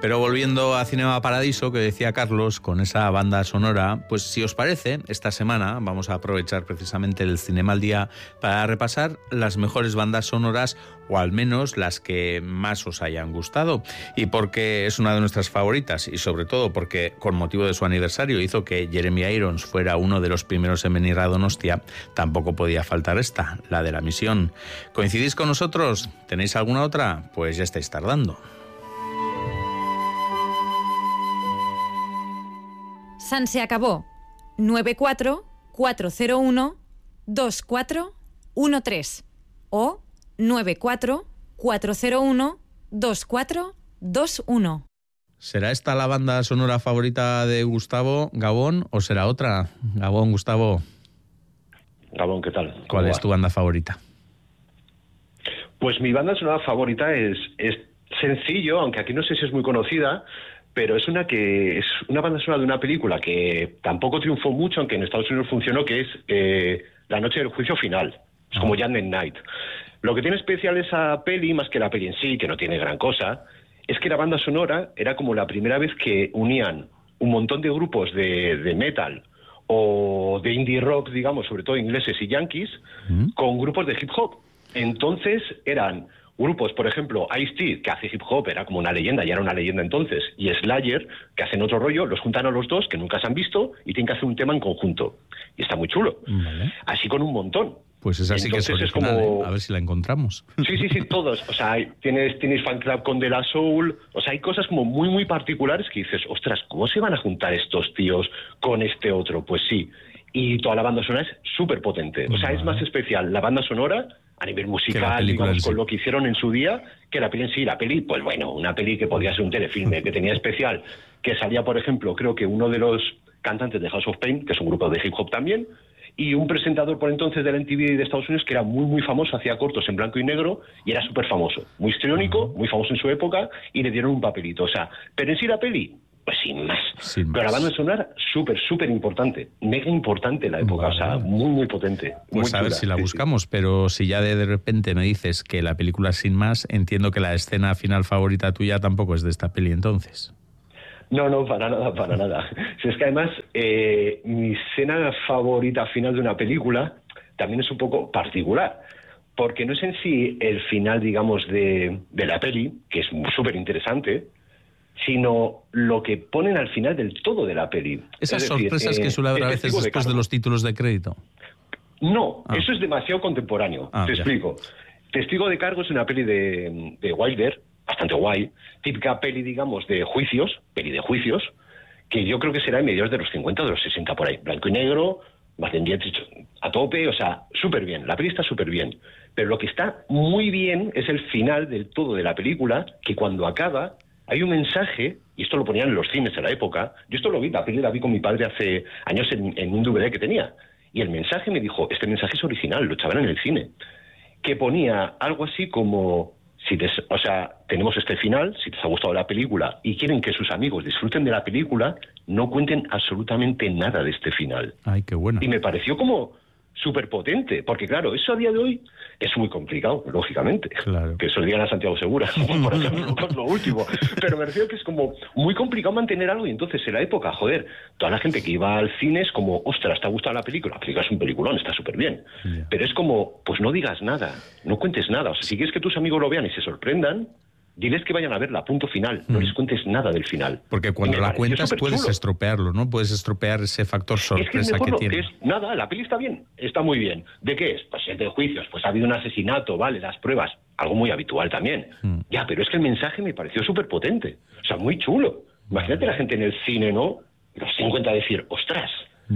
Pero volviendo a Cinema Paradiso, que decía Carlos, con esa banda sonora, pues si os parece, esta semana vamos a aprovechar precisamente el Cinema al Día para repasar las mejores bandas sonoras, o al menos las que más os hayan gustado. Y porque es una de nuestras favoritas, y sobre todo porque con motivo de su aniversario hizo que Jeremy Irons fuera uno de los primeros en venir a Donostia, tampoco podía faltar esta, la de La Misión. ¿Coincidís con nosotros? ¿Tenéis alguna otra? Pues ya estáis tardando. San se acabó. 94-401-2413 o 94-401-2421. ¿Será esta la banda sonora favorita de Gustavo, Gabón, o será otra? Gabón, Gustavo. Gabón, ¿qué tal? ¿Cuál es tu banda favorita? Pues mi banda sonora favorita es sencillo, aunque aquí no sé si es muy conocida, pero es una banda sonora de una película que tampoco triunfó mucho, aunque en Estados Unidos funcionó, que es La Noche del Juicio Final. Es como Judgment Night. Lo que tiene especial esa peli, más que la peli en sí, que no tiene gran cosa, es que la banda sonora era como la primera vez que unían un montón de grupos de metal o de indie rock, digamos, sobre todo ingleses y yankees, con grupos de hip hop. Entonces eran grupos, por ejemplo, Ice-T, que hace hip hop, era como una leyenda, ya era una leyenda entonces, y Slayer, que hacen otro rollo, los juntan a los dos, que nunca se han visto, y tienen que hacer un tema en conjunto. Y está muy chulo. Vale. Así con un montón. Pues esa sí que es original, como... A ver si la encontramos. Sí, todos. O sea, tienes Fan Club con De La Soul. O sea, hay cosas como muy, muy particulares que dices, ostras, ¿cómo se van a juntar estos tíos con este otro? Pues sí. Y toda la banda sonora es súper potente. O sea, es más especial la banda sonora a nivel musical, digamos, con lo que hicieron en su día, que la peli en sí. La peli, pues bueno, una peli que podía ser un telefilme, que tenía especial, que salía, por ejemplo, creo que uno de los cantantes de House of Pain, que es un grupo de hip hop también, y un presentador por entonces de la MTV de Estados Unidos que era muy, muy famoso, hacía cortos en blanco y negro, y era súper famoso, muy histriónico, muy famoso en su época, y le dieron un papelito. O sea, pero en sí la peli, pues sin más. Pero la banda sonora, súper, súper importante, mega importante en la época, o sea, muy, muy potente. Pues muy a ver si la buscamos, pero si ya de repente me dices que la película es sin más, entiendo que la escena final favorita tuya tampoco es de esta peli entonces. No, para nada. Si es que además, mi escena favorita final de una película también es un poco particular, porque no es en sí el final, digamos, de la peli, que es súper interesante, sino lo que ponen al final del todo de la peli. Esas sorpresas que suele haber a veces después de los títulos de crédito. No, eso es demasiado contemporáneo. Te explico. Testigo de Cargo es una peli de Wilder, bastante guay, típica peli, digamos, de juicios, que yo creo que será en mediados de los 50 o de los 60 por ahí, blanco y negro, Martin Dietrich a tope, o sea, súper bien, la peli está súper bien, pero lo que está muy bien es el final del todo de la película, que cuando acaba hay un mensaje, y esto lo ponían en los cines en la época, yo esto lo vi, la peli la vi con mi padre hace años en un DVD que tenía, y el mensaje me dijo, este mensaje es original, lo echaban en el cine, que ponía algo así como... tenemos este final, si te ha gustado la película y quieren que sus amigos disfruten de la película, no cuenten absolutamente nada de este final. Ay, qué bueno. Y me pareció como súper potente, porque claro, eso a día de hoy es muy complicado, lógicamente. Claro. Que eso lo digan a Santiago Segura, por ejemplo, con lo último. Pero me refiero que es como muy complicado mantener algo, y entonces en la época, joder, toda la gente que iba al cine es como, ostras, ¿te ha gustado la película? La película es un peliculón, está súper bien. Yeah. Pero es como, pues no digas nada, no cuentes nada. O sea, si quieres que tus amigos lo vean y se sorprendan, diles que vayan a verla, punto final. No les cuentes nada del final. Porque cuando la cuentas puedes estropearlo, ¿no? Puedes estropear ese factor sorpresa que tiene. Nada, la peli está bien, está muy bien. ¿De qué es? Pues es de juicios, pues ha habido un asesinato, vale, las pruebas, algo muy habitual también. Ya, pero es que el mensaje me pareció súper potente. O sea, muy chulo. Imagínate la gente en el cine, ¿no? Los 50 a decir, ostras,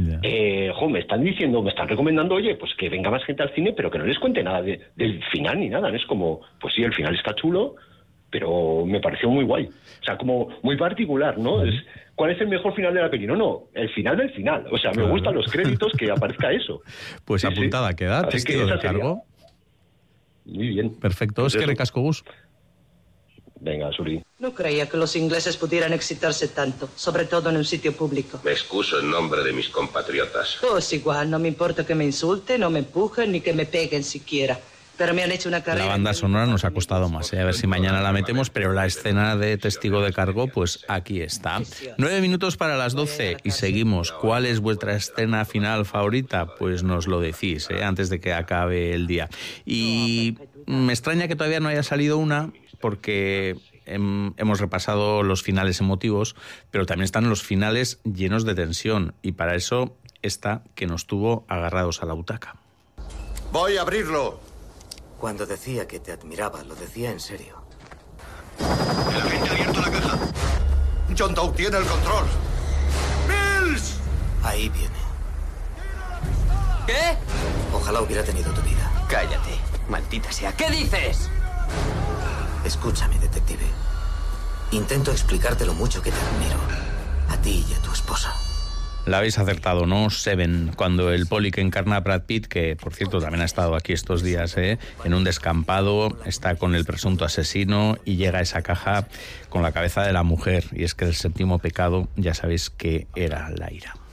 me están diciendo, me están recomendando, oye, pues que venga más gente al cine, pero que no les cuente nada del final ni nada. ¿No? Es como, pues sí, el final está chulo, pero me pareció muy guay. O sea, como muy particular, ¿no? ¿Cuál es el mejor final de la peli? No, el final del final. O sea, claro. Me gustan los créditos que aparezca eso. Pues sí, apuntada queda, Testigo de Cargo. Muy bien. Perfecto, es que recasco Gus. Venga, Suri. No creía que los ingleses pudieran excitarse tanto, sobre todo en un sitio público. Me excuso en nombre de mis compatriotas. Pues igual, no me importa que me insulten, no me empujen, ni que me peguen siquiera. Pero me han hecho una carrera. La banda sonora nos ha costado más, a ver si mañana la metemos, pero la escena de Testigo de Cargo, pues aquí está. 9 minutos para las 12 y seguimos. ¿Cuál es vuestra escena final favorita? Pues nos lo decís, antes de que acabe el día. Y me extraña que todavía no haya salido una, porque hemos repasado los finales emotivos, pero también están los finales llenos de tensión, y para eso esta que nos tuvo agarrados a la butaca. Voy a abrirlo. Cuando decía que te admiraba, lo decía en serio. El agente ha abierto la caja. John Doe tiene el control. ¡Mills! Ahí viene. ¿Qué? Ojalá hubiera tenido tu vida. Cállate, maldita sea. ¿Qué dices? Escúchame, detective. Intento explicarte lo mucho que te admiro. A ti y a tu esposa. La habéis acertado, ¿no? Seven, cuando el poli que encarna a Brad Pitt, que por cierto también ha estado aquí estos días, en un descampado, está con el presunto asesino y llega a esa caja con la cabeza de la mujer. Y es que el séptimo pecado, ya sabéis que era la ira.